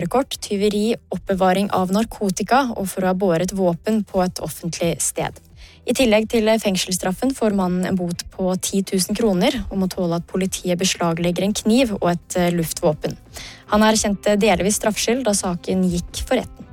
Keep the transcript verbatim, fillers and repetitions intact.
kort, tyveri, oppbevaring av narkotika og for å ha båret våpen på et offentlig sted. I tillegg til fengselsstraffen får mannen en bot på ti tusen kroner og må tåle at politiet beslaglegger en kniv og et luftvåpen. Han erkjente delvis straffskyld da saken gikk for retten.